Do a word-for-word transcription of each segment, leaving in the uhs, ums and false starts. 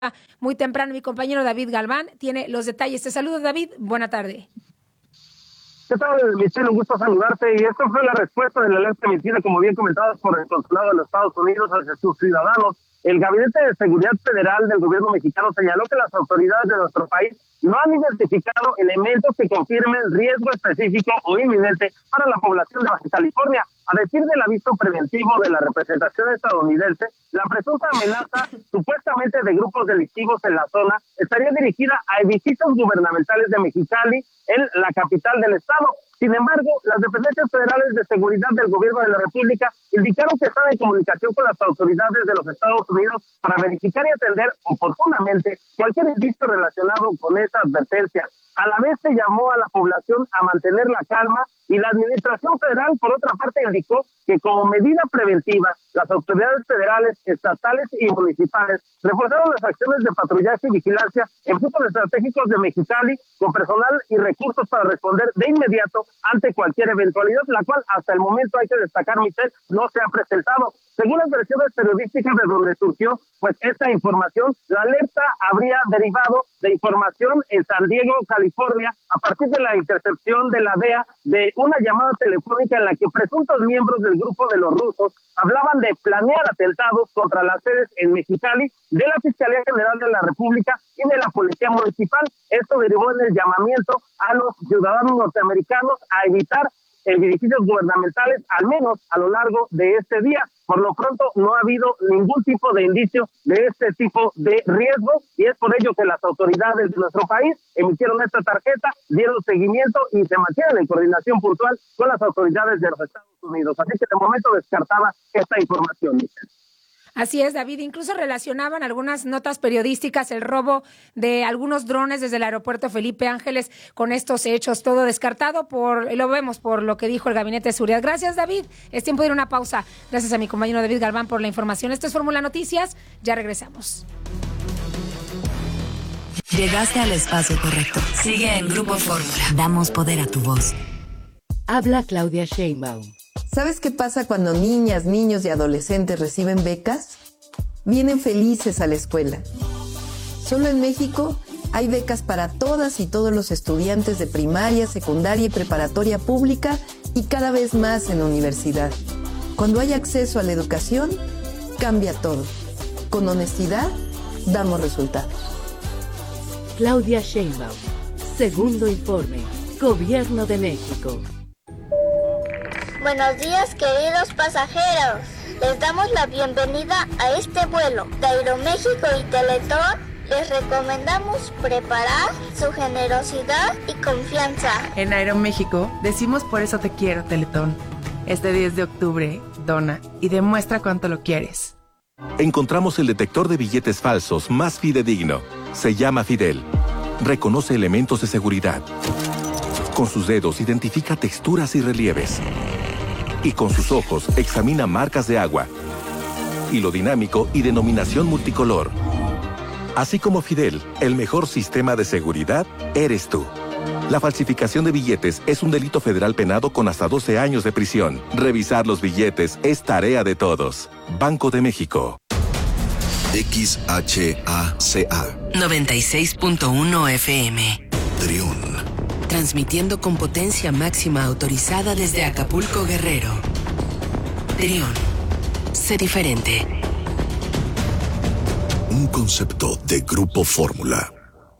Muy temprano, mi compañero David Galván tiene los detalles. Te saludo, David. Buena tarde. ¿Qué tal, Michelle? Un gusto saludarte. Y esto fue la respuesta de la alerta emitida, como bien comentadas, por el Consulado de los Estados Unidos hacia sus ciudadanos. El Gabinete de Seguridad Federal del gobierno mexicano señaló que las autoridades de nuestro país no han identificado elementos que confirmen riesgo específico o inminente para la población de Baja California. A decir del aviso preventivo de la representación estadounidense, la presunta amenaza supuestamente de grupos delictivos en la zona estaría dirigida a edificios gubernamentales de Mexicali, en la capital del estado. Sin embargo, las dependencias federales de seguridad del gobierno de la República indicaron que están en comunicación con las autoridades de los Estados Unidos para verificar y atender oportunamente cualquier indicio relacionado con esa advertencia. A la vez se llamó a la población a mantener la calma y la administración federal, por otra parte, indicó que como medida preventiva, las autoridades federales, estatales y municipales reforzaron las acciones de patrullaje y vigilancia en puntos estratégicos de Mexicali con personal y recursos para responder de inmediato ante cualquier eventualidad, la cual hasta el momento, hay que destacar, Michelle, no se ha presentado. Según las versiones periodísticas de donde surgió pues esta información, la alerta habría derivado de información en San Diego, California, a partir de la intercepción de la D E A de una llamada telefónica en la que presuntos miembros del grupo de los rusos hablaban de planear atentados contra las sedes en Mexicali de la Fiscalía General de la República y de la Policía Municipal. Esto derivó en el llamamiento a los ciudadanos norteamericanos a evitar edificios gubernamentales, al menos a lo largo de este día. Por lo pronto no ha habido ningún tipo de indicio de este tipo de riesgo y es por ello que las autoridades de nuestro país emitieron esta tarjeta, dieron seguimiento y se mantienen en coordinación puntual con las autoridades de los Estados Unidos. Así que de momento descartaba esta información, Michelle. Así es, David. Incluso relacionaban algunas notas periodísticas el robo de algunos drones desde el aeropuerto Felipe Ángeles con estos hechos. Todo descartado, por lo vemos por lo que dijo el Gabinete de Seguridad. Gracias, David. Es tiempo de ir a una pausa. Gracias a mi compañero David Galván por la información. Esto es Fórmula Noticias. Ya regresamos. Llegaste al espacio correcto. Sigue en Grupo Fórmula. Damos poder a tu voz. Habla Claudia Sheinbaum. ¿Sabes qué pasa cuando niñas, niños y adolescentes reciben becas? Vienen felices a la escuela. Solo en México hay becas para todas y todos los estudiantes de primaria, secundaria y preparatoria pública y cada vez más en la universidad. Cuando hay acceso a la educación, cambia todo. Con honestidad, damos resultados. Claudia Sheinbaum. Segundo informe. Gobierno de México. Buenos días, queridos pasajeros. Les damos la bienvenida a este vuelo de Aeroméxico y Teletón. Les recomendamos preparar su generosidad y confianza. En Aeroméxico decimos por eso te quiero, Teletón. Este diez de octubre, dona y demuestra cuánto lo quieres. Encontramos el detector de billetes falsos más fidedigno. Se llama Fidel. Reconoce elementos de seguridad. Con sus dedos identifica texturas y relieves. Y con sus ojos examina marcas de agua, hilo dinámico y denominación multicolor. Así como Fidel, el mejor sistema de seguridad eres tú. La falsificación de billetes es un delito federal penado con hasta doce años de prisión. Revisar los billetes es tarea de todos. Banco de México. X H A C A noventa y seis punto uno F M. Triún. Transmitiendo con potencia máxima autorizada desde Acapulco, Guerrero. Triún. Sé diferente. Un concepto de Grupo Fórmula.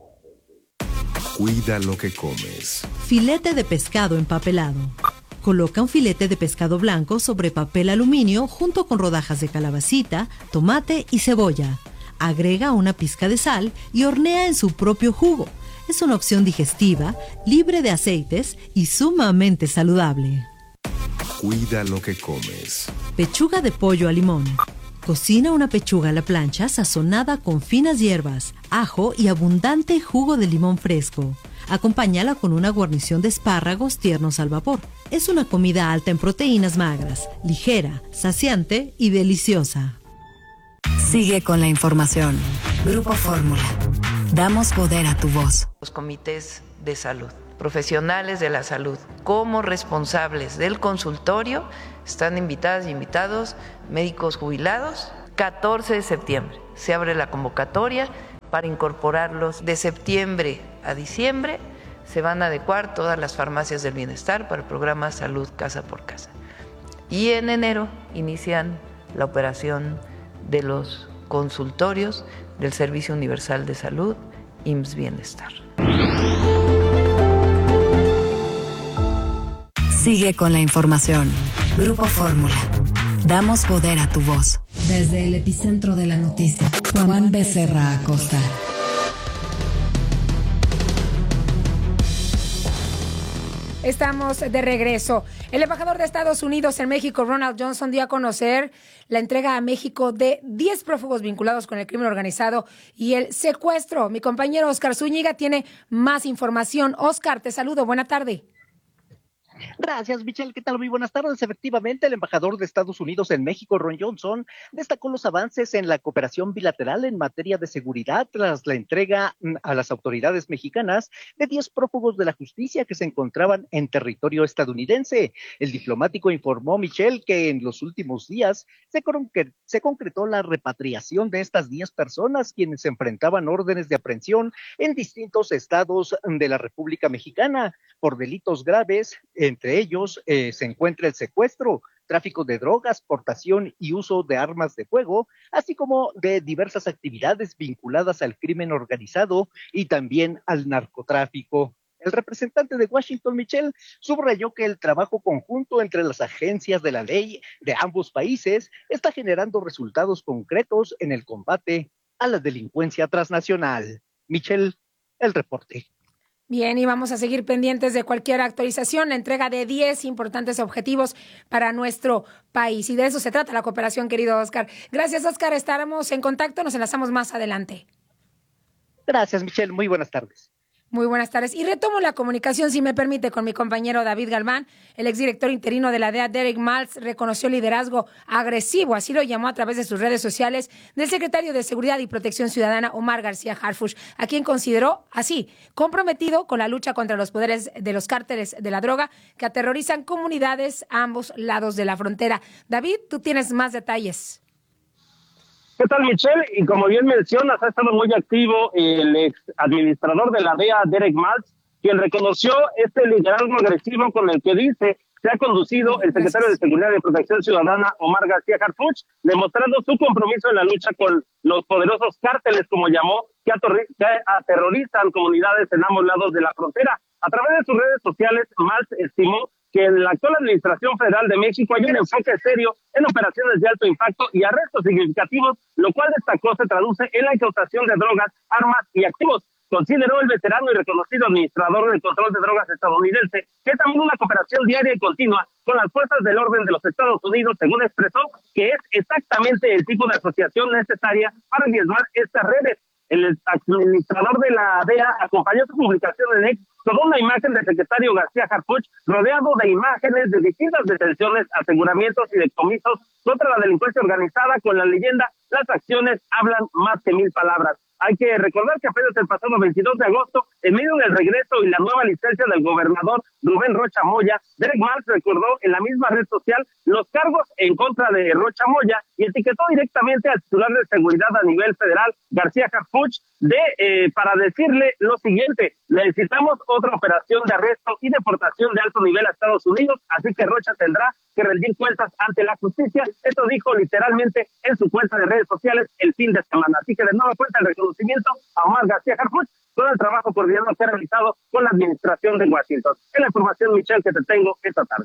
Cuida lo que comes. Filete de pescado empapelado. Coloca un filete de pescado blanco sobre papel aluminio junto con rodajas de calabacita, tomate y cebolla. Agrega una pizca de sal y hornea en su propio jugo. Es una opción digestiva, libre de aceites y sumamente saludable. Cuida lo que comes. Pechuga de pollo a limón. Cocina una pechuga a la plancha sazonada con finas hierbas, ajo y abundante jugo de limón fresco. Acompáñala con una guarnición de espárragos tiernos al vapor. Es una comida alta en proteínas magras, ligera, saciante y deliciosa. Sigue con la información. Grupo Fórmula. Damos poder a tu voz. Los comités de salud, profesionales de la salud, como responsables del consultorio, están invitadas y invitados médicos jubilados. catorce de septiembre se abre la convocatoria para incorporarlos de septiembre a diciembre. Se van a adecuar todas las farmacias del bienestar para el programa Salud Casa por Casa. Y en enero inician la operación de los consultorios del Servicio Universal de Salud, I M S S Bienestar. Sigue con la información. Grupo Fórmula. Damos poder a tu voz. Desde el epicentro de la noticia, Juan Becerra Acosta. Estamos de regreso. El embajador de Estados Unidos en México, Ronald Johnson, dio a conocer la entrega a México de diez prófugos vinculados con el crimen organizado y el secuestro. Mi compañero Oscar Zúñiga tiene más información. Oscar, te saludo. Buena tarde. Gracias, Michelle. ¿Qué tal? Muy buenas tardes. Efectivamente, el embajador de Estados Unidos en México, Ron Johnson, destacó los avances en la cooperación bilateral en materia de seguridad tras la entrega a las autoridades mexicanas de diez prófugos de la justicia que se encontraban en territorio estadounidense. El diplomático informó, Michelle, que en los últimos días se, concre- se concretó la repatriación de estas diez personas quienes enfrentaban órdenes de aprehensión en distintos estados de la República Mexicana por delitos graves. Entre ellos eh, se encuentra el secuestro, tráfico de drogas, portación y uso de armas de fuego, así como de diversas actividades vinculadas al crimen organizado y también al narcotráfico. El representante de Washington, Michelle, subrayó que el trabajo conjunto entre las agencias de la ley de ambos países está generando resultados concretos en el combate a la delincuencia transnacional. Michelle, el reporte. Bien, y vamos a seguir pendientes de cualquier actualización, la entrega de diez importantes objetivos para nuestro país. Y de eso se trata la cooperación, querido Oscar. Gracias, Oscar. Estaremos en contacto. Nos enlazamos más adelante. Gracias, Michelle. Muy buenas tardes. Muy buenas tardes. Y retomo la comunicación, si me permite, con mi compañero David Galván. El exdirector interino de la D E A, Derek Maltz, reconoció el liderazgo agresivo, así lo llamó a través de sus redes sociales, del secretario de Seguridad y Protección Ciudadana, Omar García Harfuch, a quien consideró así, comprometido con la lucha contra los poderes de los cárteles de la droga que aterrorizan comunidades a ambos lados de la frontera. David, tú tienes más detalles. ¿Qué tal, Michelle? Y como bien mencionas, ha estado muy activo el ex administrador de la D E A, Derek Maltz, quien reconoció este liderazgo agresivo con el que dice se ha conducido el secretario de Seguridad y Protección Ciudadana, Omar García Harfuch, demostrando su compromiso en la lucha con los poderosos cárteles, como llamó, que, atorri- que aterrorizan comunidades en ambos lados de la frontera. A través de sus redes sociales, Maltz estimó que en la actual administración federal de México hay un enfoque serio en operaciones de alto impacto y arrestos significativos, lo cual destacó se traduce en la incautación de drogas, armas y activos. Consideró el veterano y reconocido administrador del control de drogas estadounidense que también una cooperación diaria y continua con las fuerzas del orden de los Estados Unidos, según expresó, que es exactamente el tipo de asociación necesaria para diezmar estas redes. El administrador de la D E A acompañó su publicación en X con una imagen del secretario García Harfuch rodeado de imágenes de distintas detenciones, aseguramientos y decomisos contra la delincuencia organizada con la leyenda "Las acciones hablan más que mil palabras". Hay que recordar que apenas el pasado veintidós de agosto, en medio del regreso y la nueva licencia del gobernador Rubén Rocha Moya, Derek Maltz recordó en la misma red social los cargos en contra de Rocha Moya y etiquetó directamente al titular de seguridad a nivel federal, García Harfuch, de, eh, para decirle lo siguiente: necesitamos otra operación de arresto y deportación de alto nivel a Estados Unidos, así que Rocha tendrá que rendir cuentas ante la justicia. Esto dijo literalmente en su cuenta de redes sociales el fin de semana. Así que de nueva cuenta el reconocimiento a Omar García Harfuch, todo el trabajo coordinado que ha realizado con la administración de Washington. Es la información, Michelle, que te tengo esta tarde.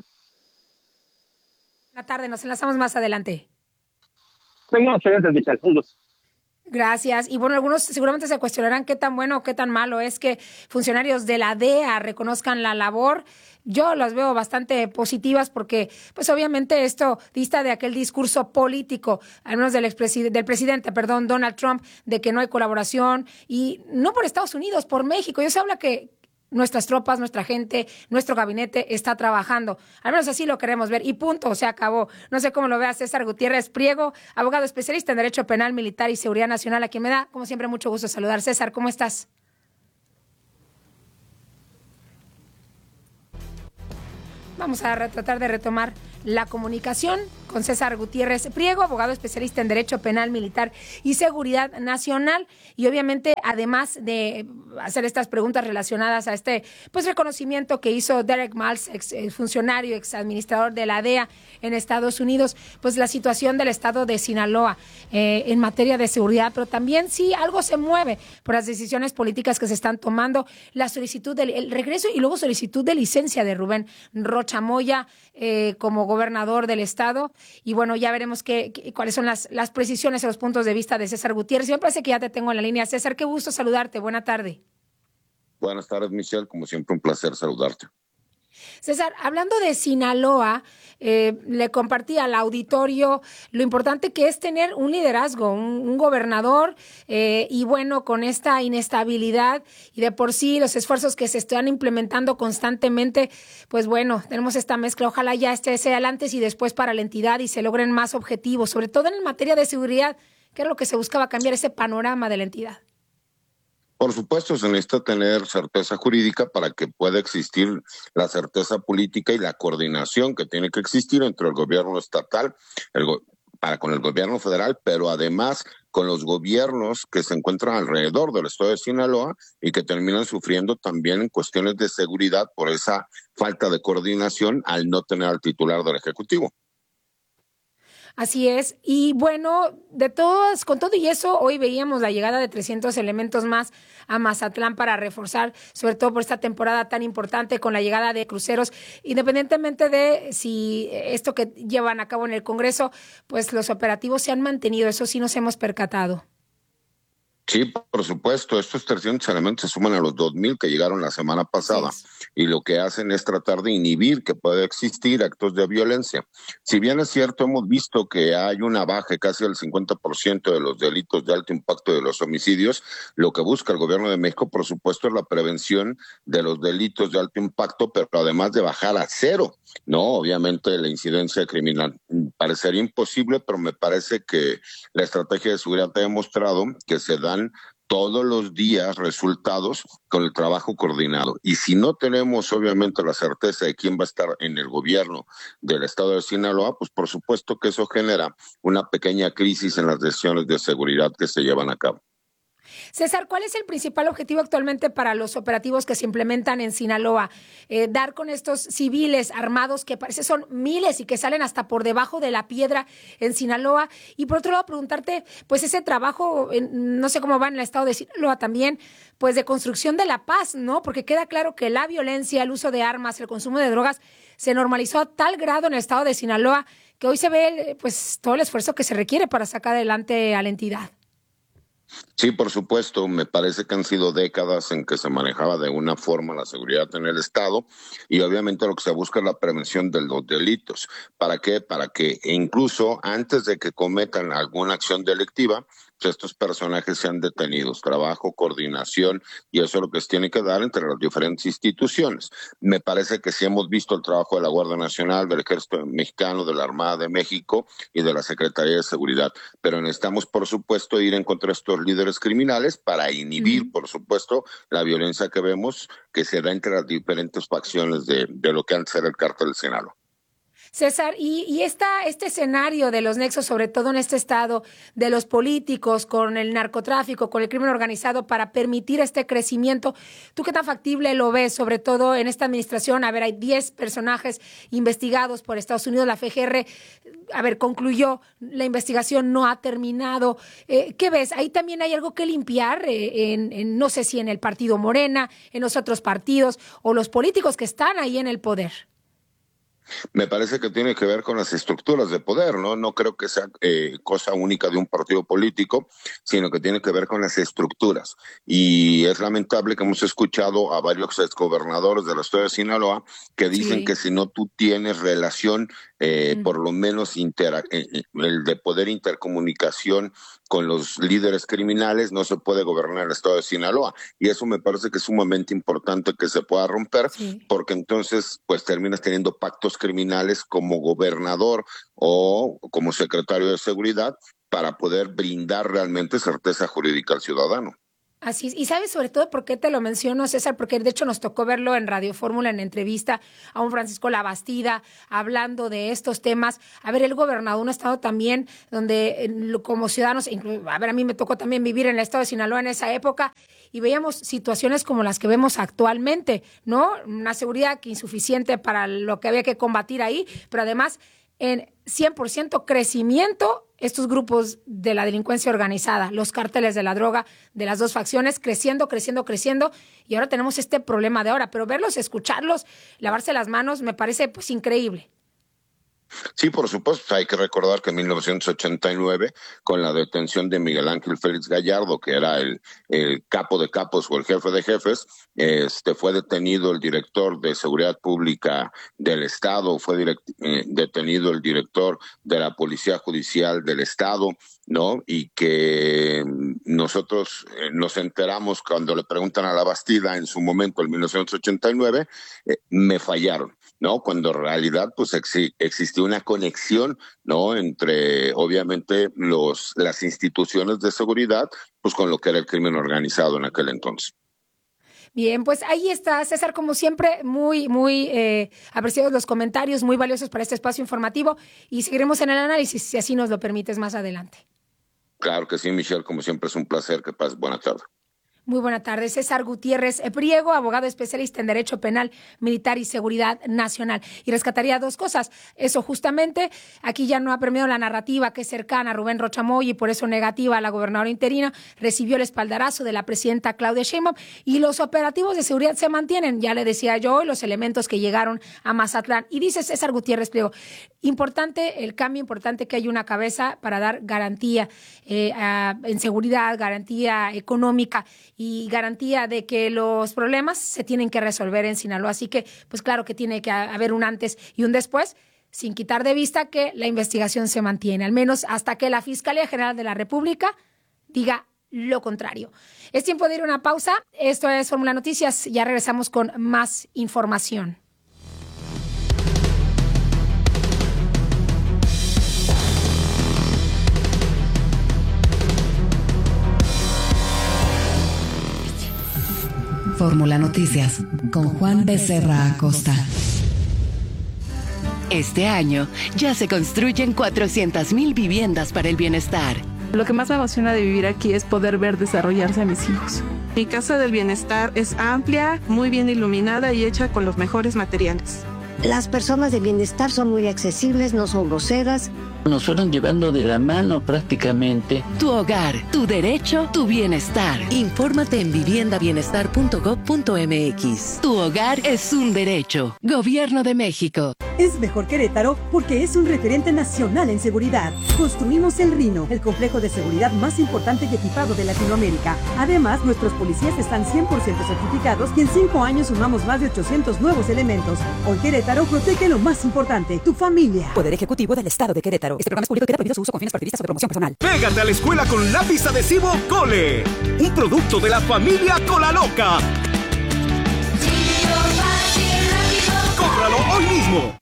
La tarde, nos enlazamos más adelante. Seguimos excelentes, Michelle. Un gusto. Gracias. Y bueno, algunos seguramente se cuestionarán qué tan bueno o qué tan malo es que funcionarios de la D E A reconozcan la labor. Yo las veo bastante positivas porque, pues obviamente esto dista de aquel discurso político, al menos del expresidente, del presidente, perdón, Donald Trump, de que no hay colaboración, y no por Estados Unidos, por México. Ya se habla que nuestras tropas, nuestra gente, nuestro gabinete está trabajando. Al menos así lo queremos ver. Y punto, se acabó. No sé cómo lo vea César Gutiérrez Priego, abogado especialista en Derecho Penal, Militar y Seguridad Nacional, a quien me da, como siempre, mucho gusto saludar. César, ¿cómo estás? Vamos a tratar de retomar la comunicación. con César Gutiérrez Priego, abogado especialista en Derecho Penal, Militar y Seguridad Nacional. Y obviamente, además de hacer estas preguntas relacionadas a este pues reconocimiento que hizo Derek Miles, ex funcionario, ex administrador de la D E A en Estados Unidos, pues la situación del estado de Sinaloa eh, en materia de seguridad, pero también sí algo se mueve por las decisiones políticas que se están tomando, la solicitud del el regreso y luego solicitud de licencia de Rubén Rocha Moya eh, como gobernador del estado. Y bueno, ya veremos qué, qué, cuáles son las, las precisiones y los puntos de vista de César Gutiérrez. Y me parece que ya te tengo en la línea. César, qué gusto saludarte. Buena tarde. Buenas tardes, Michelle. Como siempre, un placer saludarte. César, hablando de Sinaloa, eh, le compartí al auditorio lo importante que es tener un liderazgo, un, un gobernador, eh, y bueno, con esta inestabilidad y de por sí los esfuerzos que se están implementando constantemente, pues bueno, tenemos esta mezcla. Ojalá ya este sea el antes y después para la entidad y se logren más objetivos, sobre todo en materia de seguridad, que es lo que se buscaba, cambiar ese panorama de la entidad. Por supuesto, se necesita tener certeza jurídica para que pueda existir la certeza política y la coordinación que tiene que existir entre el gobierno estatal, el go- para con el gobierno federal, pero además con los gobiernos que se encuentran alrededor del estado de Sinaloa y que terminan sufriendo también en cuestiones de seguridad por esa falta de coordinación al no tener al titular del Ejecutivo. Así es, y bueno, de todas, con todo y eso, hoy veíamos la llegada de trescientos elementos más a Mazatlán para reforzar, sobre todo por esta temporada tan importante con la llegada de cruceros, independientemente de si esto que llevan a cabo en el Congreso, pues los operativos se han mantenido, eso sí nos hemos percatado. Sí, por supuesto, estos trescientos elementos se suman a los dos mil que llegaron la semana pasada sí. Y lo que hacen es tratar de inhibir que pueda existir actos de violencia. Si bien es cierto, hemos visto que hay una baja casi del cincuenta por ciento de los delitos de alto impacto de los homicidios, lo que busca el gobierno de México, por supuesto, es la prevención de los delitos de alto impacto, pero además de bajar a cero, ¿no? Obviamente la incidencia criminal parecería imposible, pero me parece que la estrategia de seguridad ha demostrado que se dan todos los días resultados con el trabajo coordinado. Y si no tenemos obviamente la certeza de quién va a estar en el gobierno del estado de Sinaloa, pues por supuesto que eso genera una pequeña crisis en las decisiones de seguridad que se llevan a cabo. César, ¿cuál es el principal objetivo actualmente para los operativos que se implementan en Sinaloa? Eh, dar con estos civiles armados que parece son miles y que salen hasta por debajo de la piedra en Sinaloa. Y por otro lado, preguntarte, pues ese trabajo, en, no sé cómo va en el estado de Sinaloa también, pues de construcción de la paz, ¿no? Porque queda claro que la violencia, el uso de armas, el consumo de drogas se normalizó a tal grado en el estado de Sinaloa que hoy se ve pues todo el esfuerzo que se requiere para sacar adelante a la entidad. Sí, por supuesto, me parece que han sido décadas en que se manejaba de una forma la seguridad en el Estado y obviamente lo que se busca es la prevención de los delitos. ¿Para qué? Para que incluso antes de que cometan alguna acción delictiva, pues estos personajes sean detenidos. Trabajo, coordinación y eso es lo que se tiene que dar entre las diferentes instituciones. Me parece que sí hemos visto el trabajo de la Guardia Nacional, del Ejército Mexicano, de la Armada de México y de la Secretaría de Seguridad, pero necesitamos por supuesto ir en contra de estos líderes criminales para inhibir, uh-huh. por supuesto, la violencia que vemos que se da entre las diferentes facciones de, de lo que antes era el cártel de Sinaloa. César, y, y esta, este escenario de los nexos, sobre todo en este estado, de los políticos con el narcotráfico, con el crimen organizado, para permitir este crecimiento, ¿tú qué tan factible lo ves, sobre todo en esta administración? A ver, hay diez personajes investigados por Estados Unidos, la F G R, a ver, concluyó, la investigación no ha terminado. Eh, ¿Qué ves? Ahí también hay algo que limpiar, eh, en, en, no sé si en el partido Morena, en los otros partidos, o los políticos que están ahí en el poder. Me parece que tiene que ver con las estructuras de poder, ¿no? No creo que sea eh, cosa única de un partido político, sino que tiene que ver con las estructuras. Y es lamentable que hemos escuchado a varios exgobernadores del estado de Sinaloa que dicen sí. que si no tú tienes relación, eh, mm. por lo menos intera- eh, el de poder intercomunicación con los líderes criminales, no se puede gobernar el estado de Sinaloa. Y eso me parece que es sumamente importante que se pueda romper, sí. porque entonces pues terminas teniendo pactos criminales como gobernador o como secretario de seguridad para poder brindar realmente certeza jurídica al ciudadano. Así es. Y sabes sobre todo por qué te lo menciono, César, porque de hecho nos tocó verlo en Radio Fórmula, en entrevista a un Francisco Labastida, hablando de estos temas. A ver, el gobernador, un estado también donde como ciudadanos, a ver, a mí me tocó también vivir en el estado de Sinaloa en esa época, y veíamos situaciones como las que vemos actualmente, ¿no? Una seguridad que insuficiente para lo que había que combatir ahí, pero además en cien por ciento crecimiento estos grupos de la delincuencia organizada, los cárteles de la droga, de las dos facciones, creciendo, creciendo, creciendo, y ahora tenemos este problema de ahora, pero verlos, escucharlos, lavarse las manos, me parece pues increíble. Sí, por supuesto. Hay que recordar que en mil novecientos ochenta y nueve, con la detención de Miguel Ángel Félix Gallardo, que era el, el capo de capos o el jefe de jefes, este fue detenido el director de Seguridad Pública del Estado, fue direct, eh, detenido el director de la Policía Judicial del Estado, ¿no? Y que nosotros eh, nos enteramos cuando le preguntan a Labastida en su momento, en mil novecientos ochenta y nueve, eh, me fallaron, ¿no? Cuando en realidad pues ex- existió una conexión, ¿no? Entre obviamente los las instituciones de seguridad pues con lo que era el crimen organizado en aquel entonces. Bien, pues ahí está, César, como siempre, muy, muy eh, apreciados los comentarios, muy valiosos para este espacio informativo, y seguiremos en el análisis, si así nos lo permites más adelante. Claro que sí, Michelle, como siempre es un placer, que pases buena tarde. Muy buena tarde. César Gutiérrez Priego, abogado especialista en Derecho Penal, Militar y Seguridad Nacional. Y rescataría dos cosas. Eso justamente, aquí ya no ha premiado la narrativa que es cercana a Rubén Rocha Moya y por eso negativa a la gobernadora interina. Recibió el espaldarazo de la presidenta Claudia Sheinbaum y los operativos de seguridad se mantienen. Ya le decía yo hoy los elementos que llegaron a Mazatlán. Y dice César Gutiérrez Priego, importante el cambio, importante que haya una cabeza para dar garantía eh, a, en seguridad, garantía económica y garantía de que los problemas se tienen que resolver en Sinaloa. Así que, pues claro que tiene que haber un antes y un después, sin quitar de vista que la investigación se mantiene, al menos hasta que la Fiscalía General de la República diga lo contrario. Es tiempo de ir a una pausa. Esto es Fórmula Noticias. Ya regresamos con más información. Fórmula Noticias con Juan Becerra Acosta. Este año ya se construyen cuatrocientas mil viviendas para el bienestar. Lo que más me emociona de vivir aquí es poder ver desarrollarse a mis hijos. Mi casa del bienestar es amplia, muy bien iluminada y hecha con los mejores materiales. Las personas de bienestar son muy accesibles, no son groseras. Nos fueron llevando de la mano prácticamente. Tu hogar, tu derecho, tu bienestar. Infórmate en vivienda bienestar punto gob punto eme equis. Tu hogar es un derecho. Gobierno de México. Es mejor Querétaro porque es un referente nacional en seguridad. Construimos el Rino, el complejo de seguridad más importante y equipado de Latinoamérica. Además, nuestros policías están cien por ciento certificados y en cinco años sumamos más de ochocientos nuevos elementos. Hoy Querétaro protege lo más importante, tu familia. Poder Ejecutivo del Estado de Querétaro. Este programa es público y queda prohibido su uso con fines partidistas o de promoción personal. Pégate a la escuela con lápiz adhesivo Cole, un producto de la familia Cola Loca. ¡Cómpralo hoy mismo!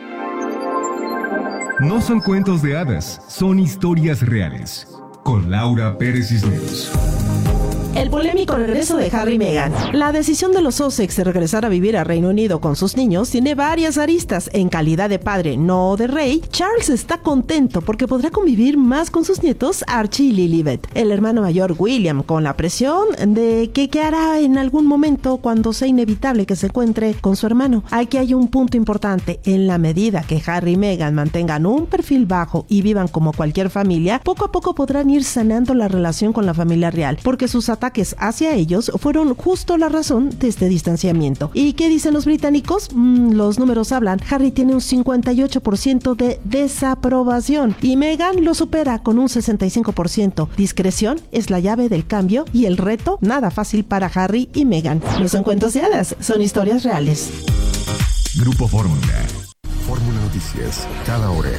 No son cuentos de hadas, son historias reales. Con Laura Pérez Cisneros. El polémico regreso de Harry y Meghan. La decisión de los Sussex de regresar a vivir a Reino Unido con sus niños tiene varias aristas. En calidad de padre, no de rey, Charles está contento porque podrá convivir más con sus nietos Archie y Lilibet. El hermano mayor William, con la presión de que qué hará en algún momento cuando sea inevitable que se encuentre con su hermano. Aquí hay un punto importante. En la medida que Harry y Meghan mantengan un perfil bajo y vivan como cualquier familia, poco a poco podrán ir sanando la relación con la familia real, porque sus ataques hacia ellos fueron justo la razón de este distanciamiento. ¿Y qué dicen los británicos? Mm, los números hablan. Harry tiene un cincuenta y ocho por ciento de desaprobación y Meghan lo supera con un sesenta y cinco por ciento. Discreción es la llave del cambio y el reto nada fácil para Harry y Meghan. No son cuentos de hadas, son historias reales. Grupo Fórmula. Fórmula Noticias, cada hora.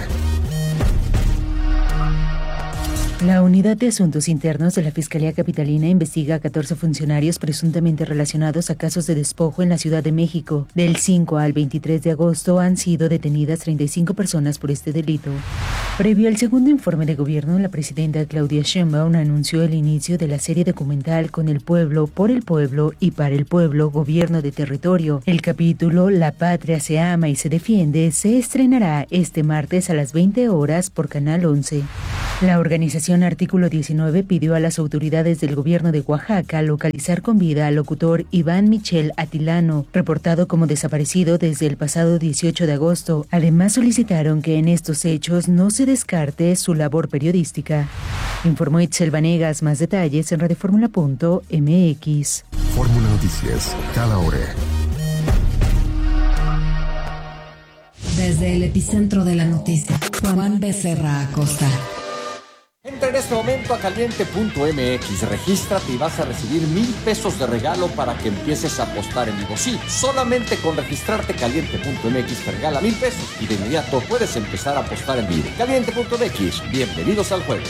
La Unidad de Asuntos Internos de la Fiscalía Capitalina investiga a catorce funcionarios presuntamente relacionados a casos de despojo en la Ciudad de México. Del cinco al veintitrés de agosto han sido detenidas treinta y cinco personas por este delito. Previo al segundo informe de gobierno, la presidenta Claudia Sheinbaum anunció el inicio de la serie documental Con el pueblo, por el pueblo y para el pueblo, gobierno de territorio. El capítulo La patria se ama y se defiende se estrenará este martes a las veinte horas por Canal once. La organización Artículo diecinueve pidió a las autoridades del gobierno de Oaxaca localizar con vida al locutor Iván Michel Atilano, reportado como desaparecido desde el pasado dieciocho de agosto. Además, solicitaron que en estos hechos no se descarte su labor periodística. Informó Itzel Vanegas. Más detalles en radioformula punto m x. Fórmula Noticias, cada hora. Desde el epicentro de la noticia, Juan Becerra Acosta. Entra en este momento a caliente punto m x, regístrate y vas a recibir mil pesos de regalo para que empieces a apostar en vivo. Sí, solamente con registrarte caliente punto m x te regala mil pesos y de inmediato puedes empezar a apostar en vivo. caliente punto m x, bienvenidos al juego.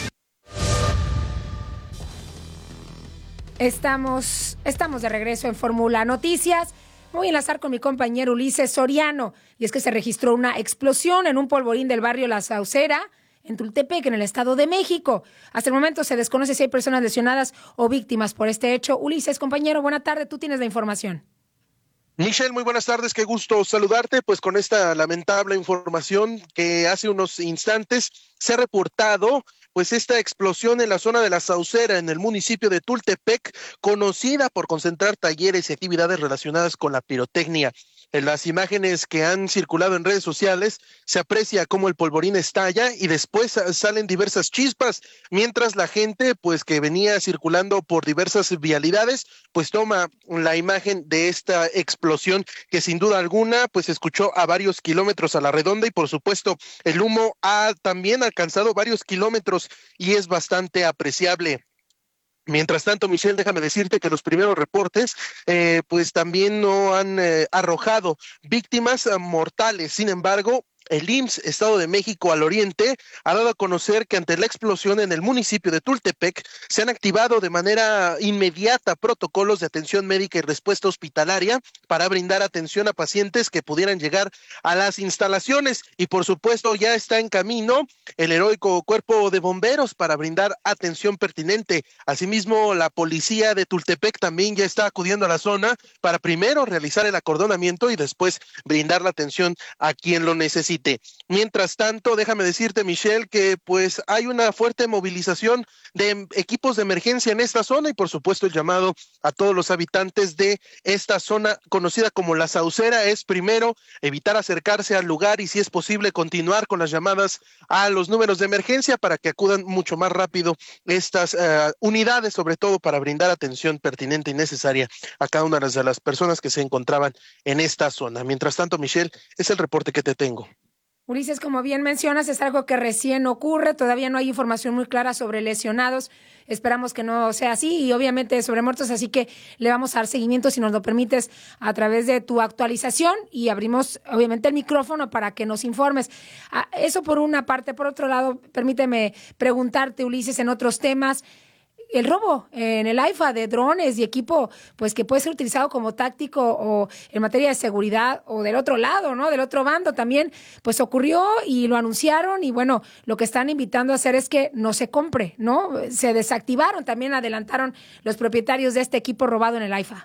Estamos, estamos de regreso en Fórmula Noticias. Voy a enlazar con mi compañero Ulises Soriano, y es que se registró una explosión en un polvorín del barrio La Saucera, en Tultepec, en el Estado de México. Hasta el momento se desconoce si hay personas lesionadas o víctimas por este hecho. Ulises, compañero, buena tarde, tú tienes la información. Michelle, muy buenas tardes, qué gusto saludarte, pues con esta lamentable información que hace unos instantes se ha reportado pues esta explosión en la zona de La Saucera, en el municipio de Tultepec, conocida por concentrar talleres y actividades relacionadas con la pirotecnia. En las imágenes que han circulado en redes sociales se aprecia cómo el polvorín estalla y después salen diversas chispas, mientras la gente pues que venía circulando por diversas vialidades pues toma la imagen de esta explosión que sin duda alguna pues se escuchó a varios kilómetros a la redonda, y por supuesto el humo ha también alcanzado varios kilómetros y es bastante apreciable. Mientras tanto, Michelle, déjame decirte que los primeros reportes eh, pues también no han eh, arrojado víctimas eh, mortales. Sin embargo, el I M S S, Estado de México al Oriente, ha dado a conocer que ante la explosión en el municipio de Tultepec se han activado de manera inmediata protocolos de atención médica y respuesta hospitalaria para brindar atención a pacientes que pudieran llegar a las instalaciones, y por supuesto ya está en camino el heroico cuerpo de bomberos para brindar atención pertinente. Asimismo, la policía de Tultepec también ya está acudiendo a la zona para primero realizar el acordonamiento y después brindar la atención a quien lo necesite. Mientras tanto, déjame decirte, Michelle, que pues hay una fuerte movilización de equipos de emergencia en esta zona, y por supuesto el llamado a todos los habitantes de esta zona conocida como La Saucera es primero evitar acercarse al lugar y, si es posible, continuar con las llamadas a los números de emergencia para que acudan mucho más rápido estas uh, unidades, sobre todo para brindar atención pertinente y necesaria a cada una de las personas que se encontraban en esta zona. Mientras tanto, Michelle, es el reporte que te tengo. Ulises, como bien mencionas, es algo que recién ocurre, todavía no hay información muy clara sobre lesionados, esperamos que no sea así, y obviamente sobre muertos, así que le vamos a dar seguimiento, si nos lo permites, a través de tu actualización, y abrimos obviamente el micrófono para que nos informes. Eso por una parte. Por otro lado, permíteme preguntarte, Ulises, en otros temas, el robo en el AIFA de drones y equipo, pues que puede ser utilizado como táctico o en materia de seguridad, o del otro lado, ¿no? Del otro bando también, pues ocurrió y lo anunciaron, y bueno, lo que están invitando a hacer es que no se compre, ¿no? Se desactivaron, también adelantaron los propietarios de este equipo robado en el AIFA.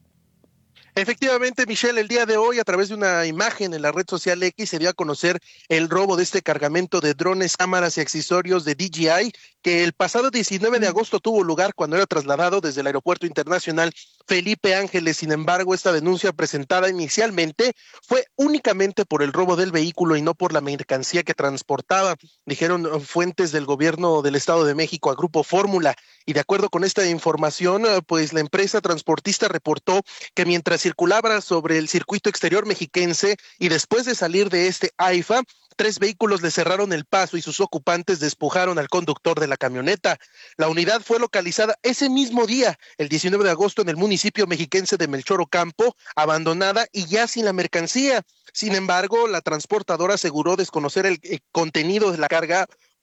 Efectivamente, Michelle, el día de hoy, a través de una imagen en la red social X, se dio a conocer el robo de este cargamento de drones, cámaras y accesorios de D J I, que el pasado diecinueve de agosto tuvo lugar cuando era trasladado desde el Aeropuerto Internacional Felipe Ángeles. Sin embargo, esta denuncia presentada inicialmente fue únicamente por el robo del vehículo y no por la mercancía que transportaba, dijeron fuentes del gobierno del Estado de México a Grupo Fórmula. Y de acuerdo con esta información, pues la empresa transportista reportó que mientras circulaba sobre el circuito exterior mexiquense y después de salir de este AIFA, tres vehículos le cerraron el paso y sus ocupantes despojaron al conductor de la camioneta. La unidad fue localizada ese mismo día, el diecinueve de agosto, en el municipio mexiquense de Melchor Ocampo, abandonada y ya sin la mercancía. Sin embargo, la transportadora aseguró desconocer el, el contenido de la carga,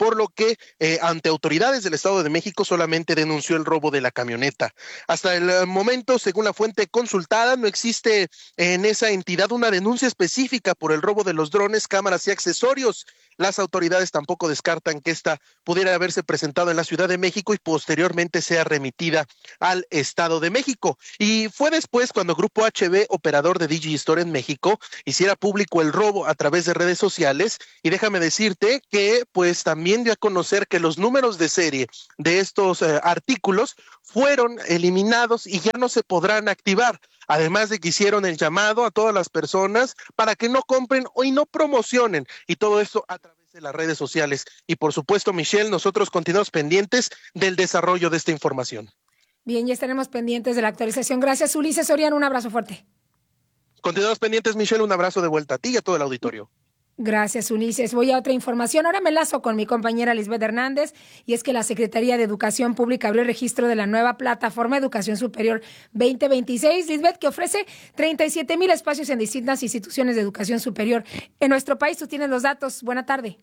por lo que eh, ante autoridades del Estado de México solamente denunció el robo de la camioneta. Hasta el momento, según la fuente consultada, no existe en esa entidad una denuncia específica por el robo de los drones, cámaras y accesorios. Las autoridades tampoco descartan que esta pudiera haberse presentado en la Ciudad de México y posteriormente sea remitida al Estado de México. Y fue después cuando Grupo H B, operador de Digistore en México, hiciera público el robo a través de redes sociales. Y déjame decirte que pues también dio a conocer que los números de serie de estos eh, artículos fueron eliminados y ya no se podrán activar. Además de que hicieron el llamado a todas las personas para que no compren y no promocionen, y todo esto a través de las redes sociales. Y por supuesto, Michelle, nosotros continuamos pendientes del desarrollo de esta información. Bien, ya estaremos pendientes de la actualización. Gracias, Ulises Soriano, un abrazo fuerte. Continuamos pendientes, Michelle, un abrazo de vuelta a ti y a todo el auditorio. Gracias, Ulises. Voy a otra información. Ahora me lazo con mi compañera Lisbeth Hernández, y es que la Secretaría de Educación Pública abrió el registro de la nueva plataforma Educación Superior veinte veintiséis, Lisbeth, que ofrece treinta y siete mil espacios en distintas instituciones de educación superior en nuestro país. Tú tienes los datos. Buena tarde.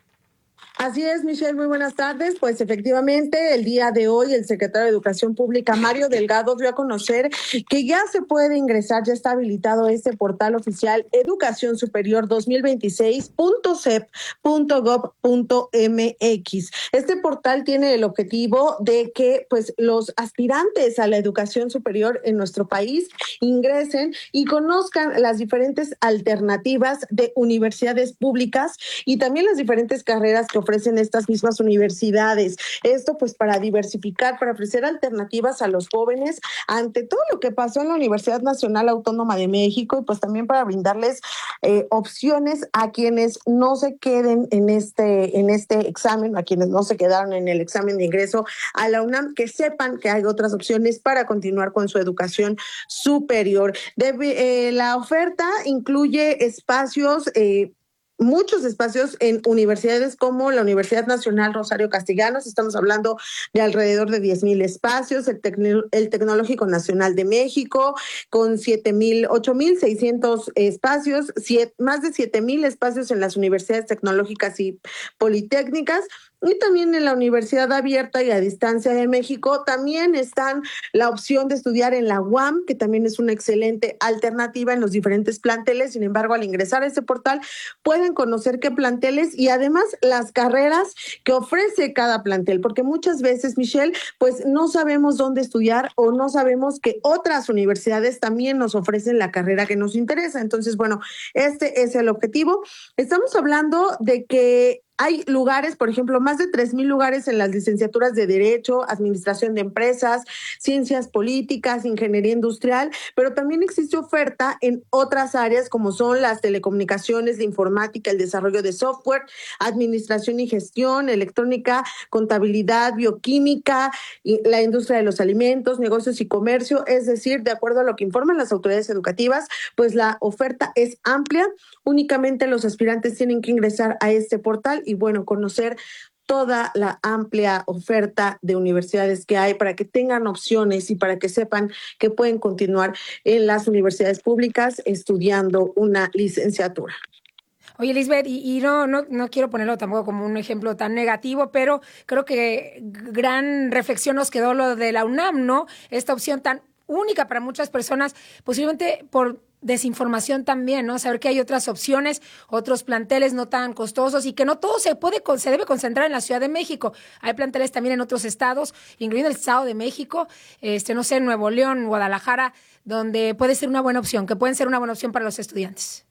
Así es, Michelle, muy buenas tardes. Pues efectivamente, el día de hoy el secretario de Educación Pública, Mario Delgado, dio a conocer que ya se puede ingresar, ya está habilitado este portal oficial Educación Superior dos mil veintiséis punto c e p punto gov punto m x. Este portal tiene el objetivo de que pues los aspirantes a la educación superior en nuestro país ingresen y conozcan las diferentes alternativas de universidades públicas y también las diferentes carreras que ofrecen estas mismas universidades. Esto pues para diversificar, para ofrecer alternativas a los jóvenes ante todo lo que pasó en la Universidad Nacional Autónoma de México, y pues también para brindarles eh, opciones a quienes no se queden en este, en este examen, a quienes no se quedaron en el examen de ingreso a la UNAM, que sepan que hay otras opciones para continuar con su educación superior. De, eh, la oferta incluye espacios eh, muchos espacios en universidades como la Universidad Nacional Rosario Castellanos. Estamos hablando de alrededor de diez mil espacios, el, Tecno, el Tecnológico Nacional de México con siete mil, ocho mil seiscientos espacios, siete, más de siete mil espacios en las universidades tecnológicas y politécnicas. Y también en la Universidad Abierta y a Distancia de México también están la opción de estudiar en la U A M, que también es una excelente alternativa en los diferentes planteles. Sin embargo, al ingresar a este portal pueden conocer qué planteles y además las carreras que ofrece cada plantel, porque muchas veces, Michelle, pues no sabemos dónde estudiar o no sabemos que otras universidades también nos ofrecen la carrera que nos interesa. Entonces, bueno, este es el objetivo. Estamos hablando de que hay lugares, por ejemplo, más de tres mil lugares en las licenciaturas de Derecho, Administración de Empresas, Ciencias Políticas, Ingeniería Industrial, pero también existe oferta en otras áreas como son las telecomunicaciones, la informática, el desarrollo de software, Administración y Gestión, Electrónica, Contabilidad, Bioquímica, y la industria de los alimentos, negocios y comercio. Es decir, de acuerdo a lo que informan las autoridades educativas, pues la oferta es amplia. Únicamente los aspirantes tienen que ingresar a este portal y bueno, conocer toda la amplia oferta de universidades que hay para que tengan opciones y para que sepan que pueden continuar en las universidades públicas estudiando una licenciatura. Oye, Lisbeth, y, y no, no, no quiero ponerlo tampoco como un ejemplo tan negativo, pero creo que gran reflexión nos quedó lo de la UNAM, ¿no? Esta opción tan única para muchas personas, posiblemente por desinformación también, ¿no? Saber que hay otras opciones, otros planteles no tan costosos y que no todo se puede, se debe concentrar en la Ciudad de México. Hay planteles también en otros estados, incluyendo el Estado de México, este, no sé, Nuevo León, Guadalajara, donde puede ser una buena opción, que pueden ser una buena opción para los estudiantes.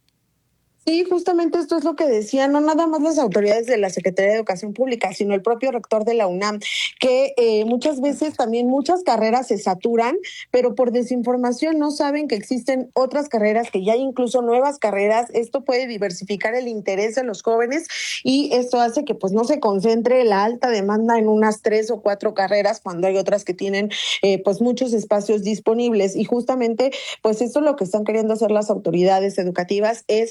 Sí, justamente esto es lo que decían, no nada más las autoridades de la Secretaría de Educación Pública, sino el propio rector de la UNAM, que eh, muchas veces también muchas carreras se saturan, pero por desinformación no saben que existen otras carreras, que ya hay incluso nuevas carreras. Esto puede diversificar el interés de los jóvenes y esto hace que pues no se concentre la alta demanda en unas tres o cuatro carreras cuando hay otras que tienen eh, pues muchos espacios disponibles. Y justamente pues esto es lo que están queriendo hacer las autoridades educativas, es que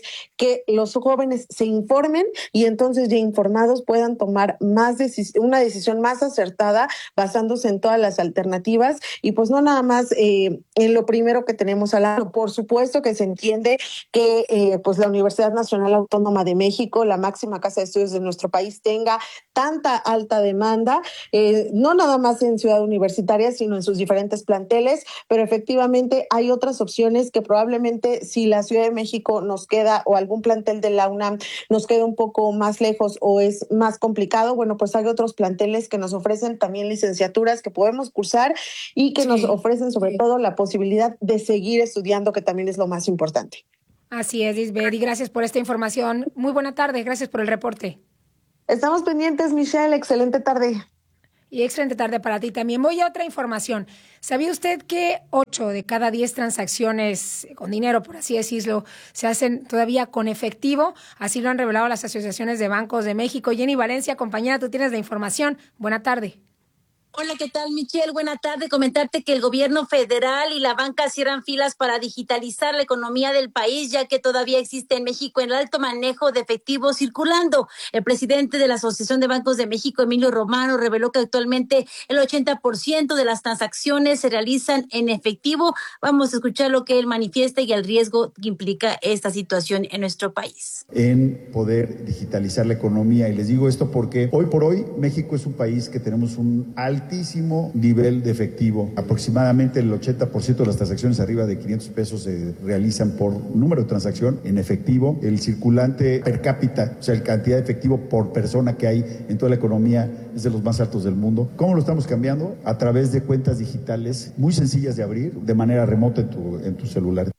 que los jóvenes se informen y entonces ya informados puedan tomar más decis- una decisión más acertada basándose en todas las alternativas y pues no nada más eh, en lo primero que tenemos al lado. Por supuesto que se entiende que eh, pues la Universidad Nacional Autónoma de México, la máxima casa de estudios de nuestro país, tenga tanta alta demanda, eh, no nada más en Ciudad Universitaria, sino en sus diferentes planteles, pero efectivamente hay otras opciones que probablemente si la Ciudad de México nos queda o algún plantel de la UNAM nos queda un poco más lejos o es más complicado, bueno, pues hay otros planteles que nos ofrecen también licenciaturas que podemos cursar y que sí. nos ofrecen sobre sí. todo la posibilidad de seguir estudiando, que también es lo más importante. Así es, Lisbeth, y gracias por esta información. Muy buena tarde, gracias por el reporte. Estamos pendientes, Michelle, excelente tarde. Y excelente tarde para ti también. Voy a otra información. ¿Sabía usted que ocho de cada diez transacciones con dinero, por así decirlo, se hacen todavía con efectivo? Así lo han revelado las asociaciones de bancos de México. Jenny Valencia, compañera, tú tienes la información. Buena tarde. Hola, ¿qué tal, Michelle? Buena tarde. Comentarte que el gobierno federal y la banca cierran filas para digitalizar la economía del país, ya que todavía existe en México el alto manejo de efectivo circulando. El presidente de la Asociación de Bancos de México, Emilio Romano, reveló que actualmente el ochenta por ciento de las transacciones se realizan en efectivo. Vamos a escuchar lo que él manifiesta y el riesgo que implica esta situación en nuestro país. En poder digitalizar la economía. Y les digo esto porque hoy por hoy México es un país que tenemos un alto altísimo nivel de efectivo. Aproximadamente el ochenta por ciento de las transacciones arriba de quinientos pesos se realizan por número de transacción en efectivo. El circulante per cápita, o sea, la cantidad de efectivo por persona que hay en toda la economía es de los más altos del mundo. ¿Cómo lo estamos cambiando? A través de cuentas digitales muy sencillas de abrir de manera remota en tu, en tu celular.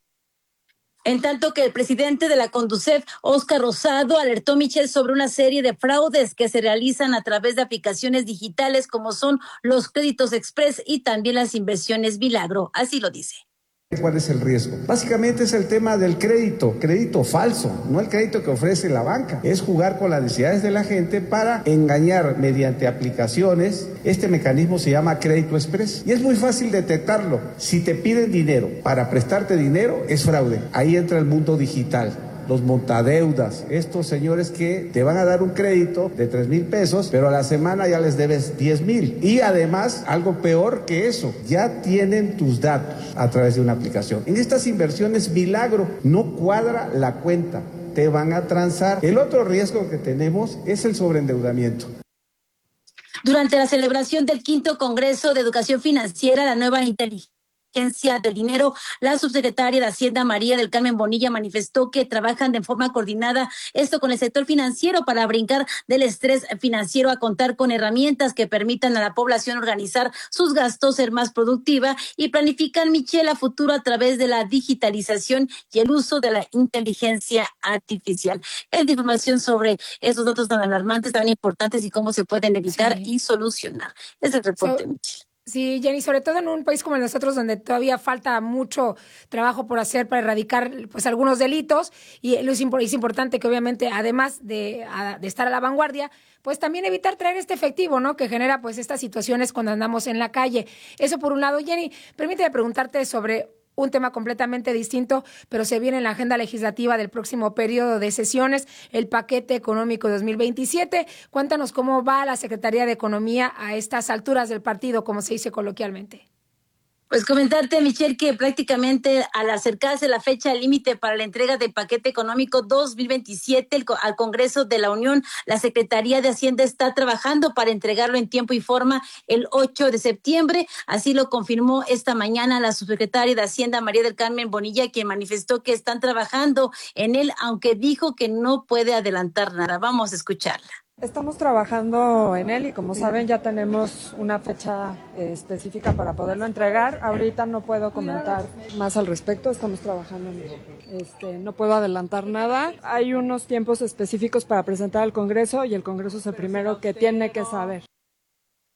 En tanto que el presidente de la Conducef, Óscar Rosado, alertó, Michelle, sobre una serie de fraudes que se realizan a través de aplicaciones digitales como son los créditos express y también las inversiones Milagro. Así lo dice. ¿Cuál es el riesgo? Básicamente es el tema del crédito, crédito falso, no el crédito que ofrece la banca. Es jugar con las necesidades de la gente para engañar mediante aplicaciones. Este mecanismo se llama crédito express y es muy fácil detectarlo. Si te piden dinero para prestarte dinero, es fraude. Ahí entra el mundo digital. Los montadeudas, estos señores que te van a dar un crédito de tres mil pesos, pero a la semana ya les debes diez mil. Y además, algo peor que eso, ya tienen tus datos a través de una aplicación. En estas inversiones, Milagro, no cuadra la cuenta, te van a transar. El otro riesgo que tenemos es el sobreendeudamiento. Durante la celebración del quinto Congreso de Educación Financiera, la nueva inteligencia del dinero, la subsecretaria de Hacienda María del Carmen Bonilla manifestó que trabajan de forma coordinada esto con el sector financiero para brincar del estrés financiero a contar con herramientas que permitan a la población organizar sus gastos, ser más productiva y planificar, Michelle, a futuro a través de la digitalización y el uso de la inteligencia artificial. Es de información sobre esos datos tan alarmantes, tan importantes y cómo se pueden evitar sí. y solucionar. Es el reporte, so- Michelle. Sí, Jenny, sobre todo en un país como el de nosotros, donde todavía falta mucho trabajo por hacer para erradicar pues algunos delitos, y es importante que obviamente, además de, de estar a la vanguardia, pues también evitar traer este efectivo, ¿no?, que genera pues estas situaciones cuando andamos en la calle. Eso por un lado. Jenny, permíteme preguntarte sobre un tema completamente distinto, pero se viene en la agenda legislativa del próximo periodo de sesiones, el paquete económico dos mil veintisiete. Cuéntanos cómo va la Secretaría de Economía a estas alturas del partido, como se dice coloquialmente. Pues comentarte, Michelle, que prácticamente al acercarse la fecha límite para la entrega del paquete económico dos mil veintisiete el, al Congreso de la Unión, la Secretaría de Hacienda está trabajando para entregarlo en tiempo y forma el ocho de septiembre. Así lo confirmó esta mañana la subsecretaria de Hacienda, María del Carmen Bonilla, quien manifestó que están trabajando en él, aunque dijo que no puede adelantar nada. Vamos a escucharla. Estamos trabajando en él y como saben ya tenemos una fecha eh, específica para poderlo entregar. Ahorita no puedo comentar más al respecto, estamos trabajando en él. Este, no puedo adelantar nada. Hay unos tiempos específicos para presentar al Congreso y el Congreso es el primero que tiene que saber.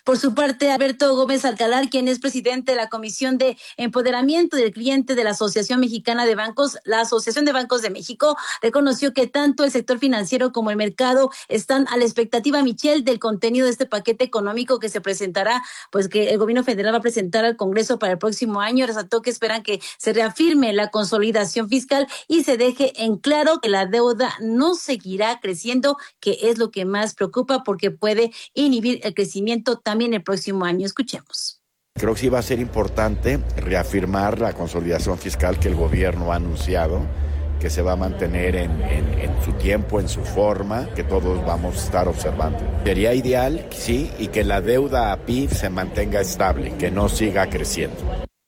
Por su parte, Alberto Gómez Alcalá, quien es presidente de la Comisión de Empoderamiento del Cliente de la Asociación Mexicana de Bancos, la Asociación de Bancos de México, reconoció que tanto el sector financiero como el mercado están a la expectativa, Michelle, del contenido de este paquete económico que se presentará, pues que el gobierno federal va a presentar al Congreso para el próximo año. Resaltó que esperan que se reafirme la consolidación fiscal y se deje en claro que la deuda no seguirá creciendo, que es lo que más preocupa porque puede inhibir el crecimiento también el próximo año. Escuchemos. Creo que sí va a ser importante reafirmar la consolidación fiscal que el gobierno ha anunciado, que se va a mantener en, en, en su tiempo, en su forma, que todos vamos a estar observando. Sería ideal, sí, y que la deuda a P I B se mantenga estable, que no siga creciendo.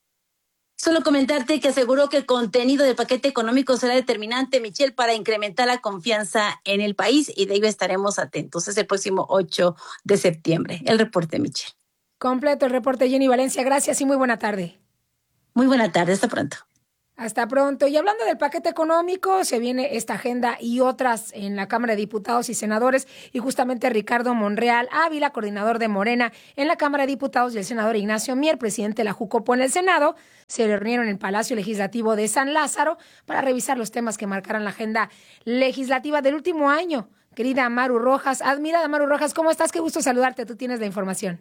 Solo comentarte que aseguró que el contenido del paquete económico será determinante, Michelle, para incrementar la confianza en el país, y de ello estaremos atentos. Es el próximo ocho de septiembre. El reporte, Michelle. Completo el reporte, Jenny Valencia. Gracias y muy buena tarde. Muy buena tarde. Hasta pronto. Hasta pronto. Y hablando del paquete económico, se viene esta agenda y otras en la Cámara de Diputados y Senadores, y justamente Ricardo Monreal Ávila, coordinador de Morena en la Cámara de Diputados, y el senador Ignacio Mier, presidente de la Jucopo en el Senado, se reunieron en el Palacio Legislativo de San Lázaro para revisar los temas que marcarán la agenda legislativa del último año. Querida Maru Rojas, admirada Maru Rojas, ¿cómo estás? Qué gusto saludarte, tú tienes la información.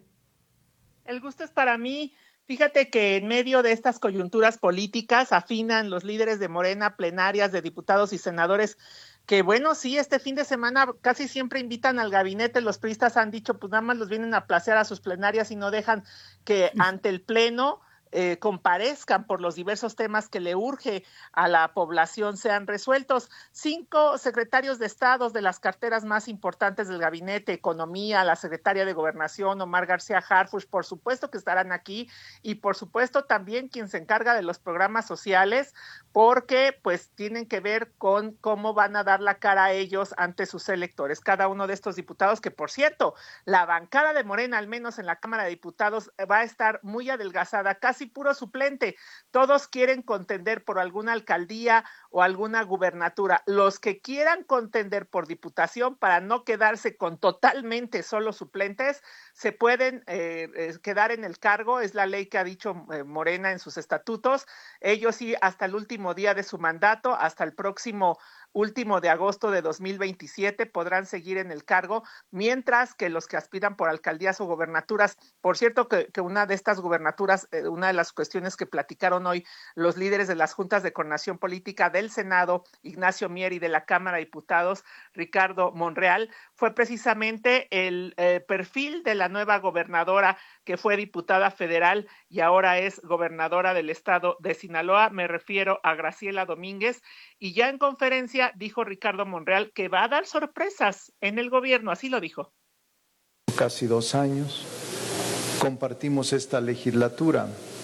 El gusto es para mí. Fíjate que en medio de estas coyunturas políticas afinan los líderes de Morena plenarias de diputados y senadores que, bueno, sí, este fin de semana casi siempre invitan al gabinete. Los priistas han dicho, pues nada más los vienen a placear a sus plenarias y no dejan que ante el pleno Eh, comparezcan por los diversos temas que le urge a la población sean resueltos. Cinco secretarios de Estado de las carteras más importantes del gabinete, Economía, la secretaria de Gobernación, Omar García Harfuch, por supuesto que estarán aquí, y por supuesto también quien se encarga de los programas sociales, porque pues tienen que ver con cómo van a dar la cara a ellos ante sus electores. Cada uno de estos diputados, que por cierto, la bancada de Morena, al menos en la Cámara de Diputados, va a estar muy adelgazada, casi puro suplente. Todos quieren contender por alguna alcaldía o alguna gubernatura. Los que quieran contender por diputación, para no quedarse con totalmente solo suplentes, se pueden eh, eh, quedar en el cargo. Es la ley que ha dicho eh, Morena en sus estatutos. Ellos sí, hasta el último día de su mandato, hasta el próximo último de agosto de dos mil veintisiete, podrán seguir en el cargo, mientras que los que aspiran por alcaldías o gobernaturas, por cierto que, que una de estas gubernaturas, eh, una de las cuestiones que platicaron hoy los líderes de las juntas de coordinación política del Senado, Ignacio Mier, y de la Cámara de Diputados, Ricardo Monreal, fue precisamente el eh, perfil de la nueva gobernadora que fue diputada federal y ahora es gobernadora del estado de Sinaloa. Me refiero a Graciela Domínguez, y ya en conferencia dijo Ricardo Monreal que va a dar sorpresas en el gobierno, así lo dijo. Casi dos años compartimos esta legislatura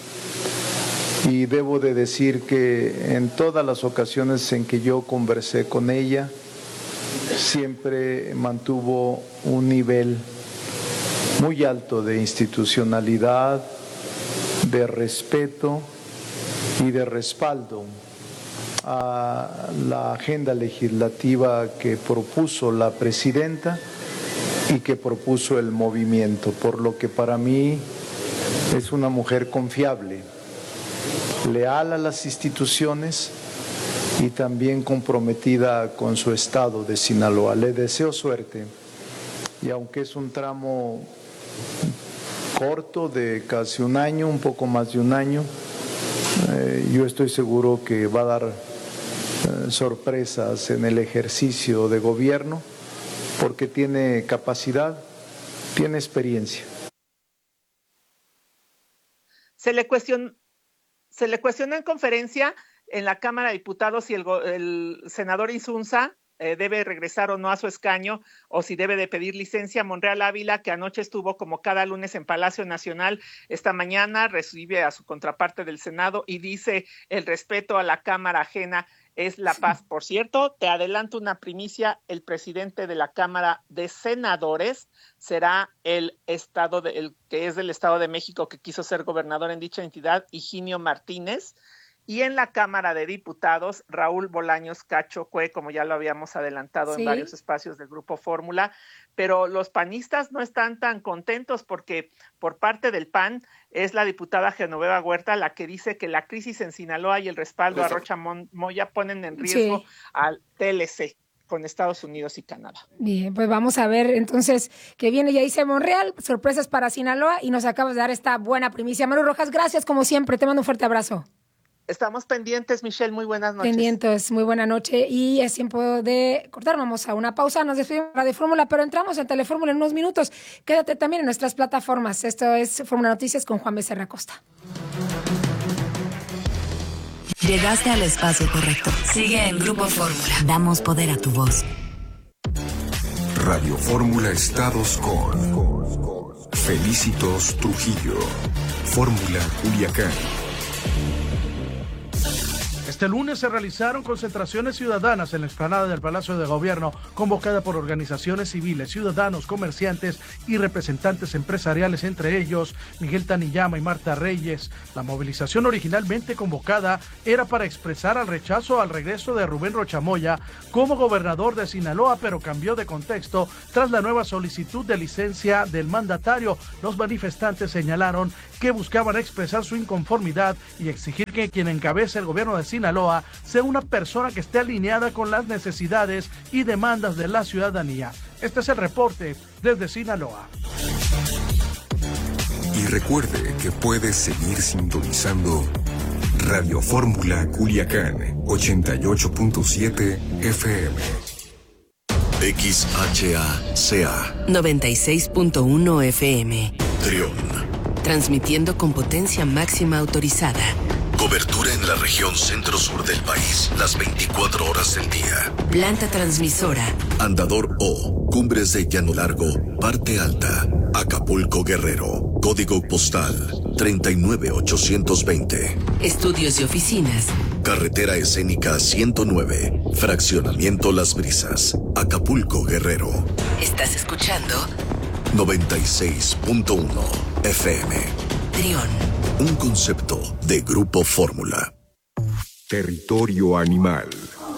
y debo de decir que en todas las ocasiones en que yo conversé con ella, siempre mantuvo un nivel muy alto de institucionalidad, de respeto y de respaldo a la agenda legislativa que propuso la presidenta y que propuso el movimiento, por lo que para mí es una mujer confiable, leal a las instituciones y también comprometida con su estado de Sinaloa. Le deseo suerte, y aunque es un tramo corto de casi un año, un poco más de un año, eh, yo estoy seguro que va a dar eh, sorpresas en el ejercicio de gobierno, porque tiene capacidad, tiene experiencia. Se le cuestionó, se le cuestionó en conferencia en la Cámara de Diputados si el, el senador Insunza eh, debe regresar o no a su escaño, o si debe de pedir licencia. Monreal Ávila, que anoche estuvo como cada lunes en Palacio Nacional, esta mañana recibe a su contraparte del Senado y dice: el respeto a la Cámara ajena es la paz. Por cierto, te adelanto una primicia: el presidente de la Cámara de Senadores será el estado de, el que es del Estado de México, que quiso ser gobernador en dicha entidad, Higinio Martínez, y en la Cámara de Diputados, Raúl Bolaños Cacho Cue, como ya lo habíamos adelantado sí. en varios espacios del Grupo Fórmula, pero los panistas no están tan contentos porque por parte del P A N es la diputada Genoveva Huerta la que dice que la crisis en Sinaloa y el respaldo a Rocha Moya ponen en riesgo sí. al T L C con Estados Unidos y Canadá. Bien, pues vamos a ver entonces que viene, ya dice Monreal, sorpresas para Sinaloa, y nos acabas de dar esta buena primicia. Maru Rojas, gracias como siempre, te mando un fuerte abrazo. Estamos pendientes, Michelle, muy buenas noches. Pendientes, muy buena noche, y es tiempo de cortar, vamos a una pausa, nos despedimos de Radio Fórmula, pero entramos en Telefórmula en unos minutos. Quédate también en nuestras plataformas, esto es Fórmula Noticias con Juan Becerra Costa. Llegaste al espacio correcto. Sigue en Grupo Fórmula. Damos poder a tu voz. Radio Fórmula Estados con Felicitos Trujillo. Fórmula Culiacán. Este lunes se realizaron concentraciones ciudadanas en la explanada del Palacio de Gobierno, convocada por organizaciones civiles, ciudadanos, comerciantes y representantes empresariales, entre ellos Miguel Taniyama y Marta Reyes. La movilización originalmente convocada era para expresar el rechazo al regreso de Rubén Rocha Moya como gobernador de Sinaloa, pero cambió de contexto tras la nueva solicitud de licencia del mandatario. Los manifestantes señalaron que buscaban expresar su inconformidad y exigir que quien encabece el gobierno de Sinaloa sea una persona que esté alineada con las necesidades y demandas de la ciudadanía. Este es el reporte desde Sinaloa. Y recuerde que puede seguir sintonizando Radio Fórmula Culiacán ochenta y ocho punto siete F M. X H A C A noventa y seis punto uno F M. Trión. Transmitiendo con potencia máxima autorizada. Cobertura en la región centro-sur del país, las veinticuatro horas del día. Planta transmisora. Andador O, Cumbres de Llano Largo, Parte Alta, Acapulco, Guerrero. Código postal treinta y nueve ochocientos veinte. Estudios y oficinas. Carretera escénica ciento nueve, Fraccionamiento Las Brisas, Acapulco, Guerrero. ¿Estás escuchando? noventa y seis punto uno F M. Trión. Un concepto de Grupo Fórmula. Territorio animal.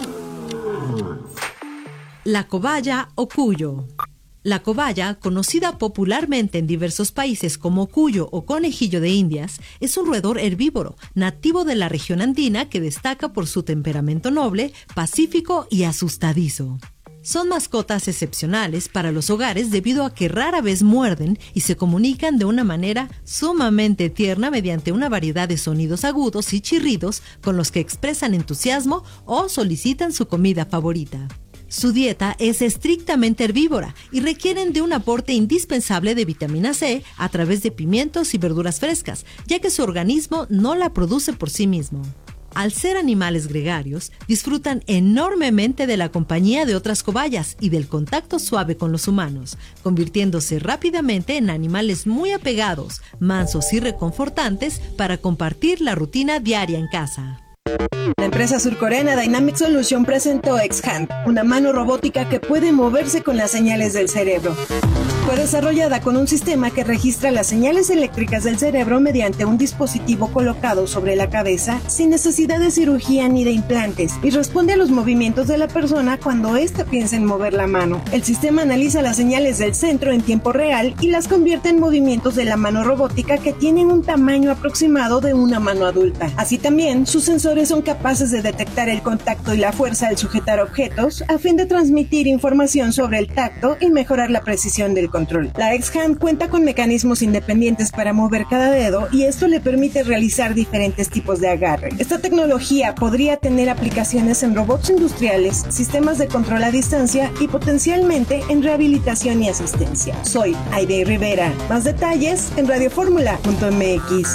La cobaya o cuyo. La cobaya, conocida popularmente en diversos países como cuyo o conejillo de Indias, es un roedor herbívoro, nativo de la región andina que destaca por su temperamento noble, pacífico y asustadizo. Son mascotas excepcionales para los hogares debido a que rara vez muerden y se comunican de una manera sumamente tierna mediante una variedad de sonidos agudos y chirridos con los que expresan entusiasmo o solicitan su comida favorita. Su dieta es estrictamente herbívora y requieren de un aporte indispensable de vitamina C a través de pimientos y verduras frescas, ya que su organismo no la produce por sí mismo. Al ser animales gregarios, disfrutan enormemente de la compañía de otras cobayas y del contacto suave con los humanos, convirtiéndose rápidamente en animales muy apegados, mansos y reconfortantes para compartir la rutina diaria en casa. La empresa surcoreana Dynamic Solution presentó X-Hand, una mano robótica que puede moverse con las señales del cerebro. Fue desarrollada con un sistema que registra las señales eléctricas del cerebro mediante un dispositivo colocado sobre la cabeza sin necesidad de cirugía ni de implantes y responde a los movimientos de la persona cuando ésta piensa en mover la mano. El sistema analiza las señales del centro en tiempo real y las convierte en movimientos de la mano robótica que tienen un tamaño aproximado de una mano adulta. Así también, sus sensores son capaces de detectar el contacto y la fuerza al sujetar objetos a fin de transmitir información sobre el tacto y mejorar la precisión del control. La X-Hand cuenta con mecanismos independientes para mover cada dedo y esto le permite realizar diferentes tipos de agarre. Esta tecnología podría tener aplicaciones en robots industriales, sistemas de control a distancia y potencialmente en rehabilitación y asistencia. Soy Aide Rivera. Más detalles en radioformula punto m x.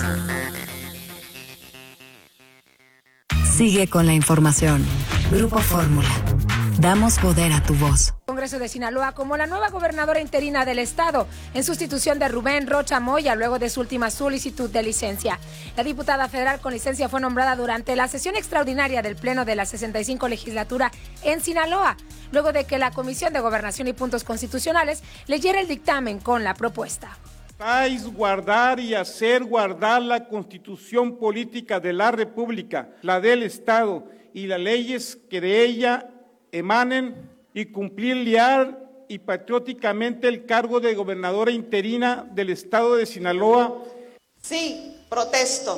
Sigue con la información. Grupo Fórmula. Damos poder a tu voz. Congreso de Sinaloa como la nueva gobernadora interina del estado en sustitución de Rubén Rocha Moya luego de su última solicitud de licencia. La diputada federal con licencia fue nombrada durante la sesión extraordinaria del Pleno de la sesenta y cinco legislatura en Sinaloa, luego de que la Comisión de Gobernación y Puntos Constitucionales leyera el dictamen con la propuesta. Guardar y hacer guardar la Constitución política de la República, la del Estado y las leyes que de ella emanen y cumplir leal y patrióticamente el cargo de gobernadora interina del Estado de Sinaloa. Sí, protesto.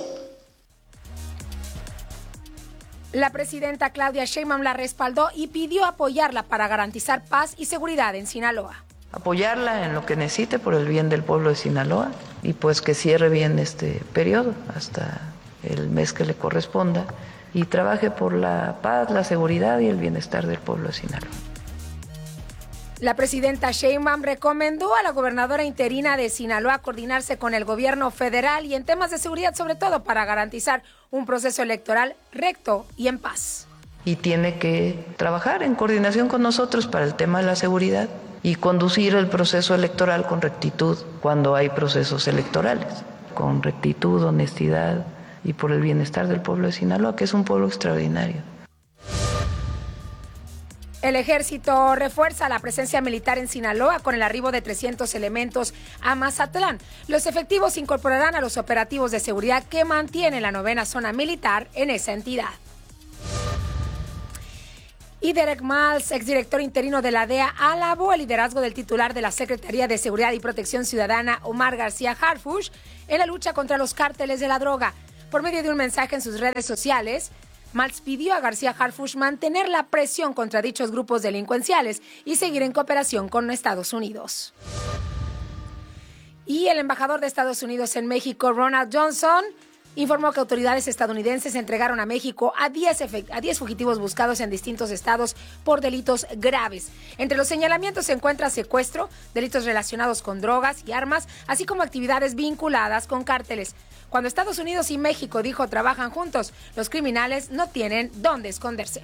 La presidenta Claudia Sheinbaum la respaldó y pidió apoyarla para garantizar paz y seguridad en Sinaloa. Apoyarla en lo que necesite por el bien del pueblo de Sinaloa y pues que cierre bien este periodo hasta el mes que le corresponda y trabaje por la paz, la seguridad y el bienestar del pueblo de Sinaloa. La presidenta Sheinbaum recomendó a la gobernadora interina de Sinaloa coordinarse con el gobierno federal y en temas de seguridad, sobre todo para garantizar un proceso electoral recto y en paz. Y tiene que trabajar en coordinación con nosotros para el tema de la seguridad y conducir el proceso electoral con rectitud cuando hay procesos electorales, con rectitud, honestidad y por el bienestar del pueblo de Sinaloa, que es un pueblo extraordinario. El ejército refuerza la presencia militar en Sinaloa con el arribo de trescientos elementos a Mazatlán. Los efectivos se incorporarán a los operativos de seguridad que mantiene la novena zona militar en esa entidad. Y Derek Miles, exdirector interino de la D E A, alabó el liderazgo del titular de la Secretaría de Seguridad y Protección Ciudadana, Omar García Harfuch, en la lucha contra los cárteles de la droga. Por medio de un mensaje en sus redes sociales, Miles pidió a García Harfuch mantener la presión contra dichos grupos delincuenciales y seguir en cooperación con Estados Unidos. Y el embajador de Estados Unidos en México, Ronald Johnson, informó que autoridades estadounidenses entregaron a México a diez, a diez fugitivos buscados en distintos estados por delitos graves. Entre los señalamientos se encuentra secuestro, delitos relacionados con drogas y armas, así como actividades vinculadas con cárteles. Cuando Estados Unidos y México, dijo, trabajan juntos, los criminales no tienen dónde esconderse.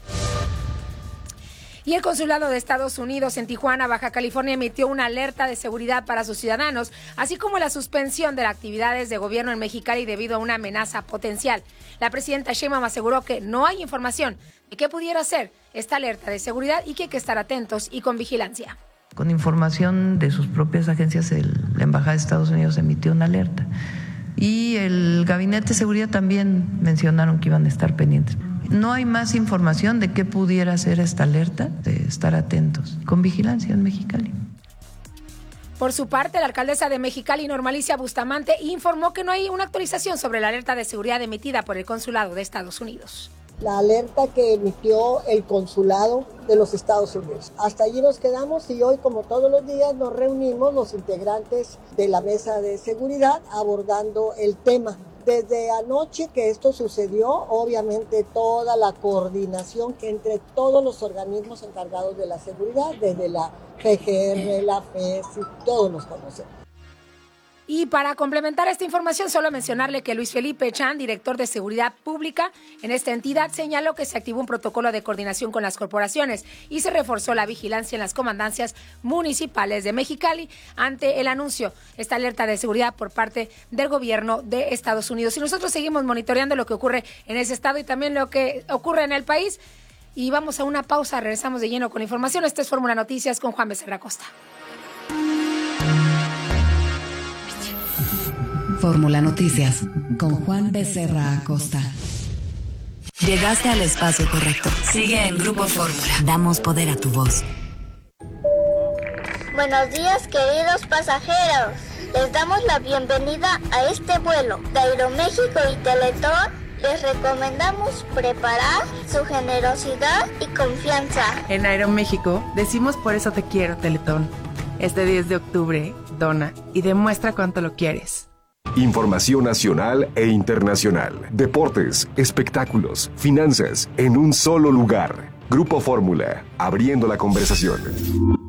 Y el Consulado de Estados Unidos en Tijuana, Baja California, emitió una alerta de seguridad para sus ciudadanos, así como la suspensión de las actividades de gobierno en Mexicali debido a una amenaza potencial. La presidenta Sheinbaum aseguró que no hay información de qué pudiera ser esta alerta de seguridad y que hay que estar atentos y con vigilancia. Con información de sus propias agencias, el, la Embajada de Estados Unidos emitió una alerta. Y el Gabinete de Seguridad también mencionaron que iban a estar pendientes. No hay más información de qué pudiera ser esta alerta, de estar atentos, con vigilancia en Mexicali. Por su parte, la alcaldesa de Mexicali, Normalicia Bustamante, informó que no hay una actualización sobre la alerta de seguridad emitida por el Consulado de Estados Unidos. La alerta que emitió el Consulado de los Estados Unidos. Hasta allí nos quedamos y hoy, como todos los días, nos reunimos los integrantes de la mesa de seguridad abordando el tema. Desde anoche que esto sucedió, obviamente toda la coordinación entre todos los organismos encargados de la seguridad, desde la G G R, la F E S, todos nos conocemos. Y para complementar esta información, solo mencionarle que Luis Felipe Chan, director de Seguridad Pública en esta entidad, señaló que se activó un protocolo de coordinación con las corporaciones y se reforzó la vigilancia en las comandancias municipales de Mexicali ante el anuncio, esta alerta de seguridad por parte del gobierno de Estados Unidos. Y nosotros seguimos monitoreando lo que ocurre en ese estado y también lo que ocurre en el país. Y vamos a una pausa, regresamos de lleno con la información. Esto es Fórmula Noticias con Juan Becerra Costa. Fórmula Noticias con Juan Becerra Acosta. Llegaste al espacio correcto. Sigue en Grupo Fórmula. Damos poder a tu voz. Buenos días, queridos pasajeros. Les damos la bienvenida a este vuelo de Aeroméxico y Teletón. Les recomendamos preparar su generosidad y confianza. En Aeroméxico decimos por eso te quiero, Teletón. Este diez de octubre, dona y demuestra cuánto lo quieres. Información nacional e internacional, deportes, espectáculos, finanzas, en un solo lugar. Grupo Fórmula, abriendo la conversación.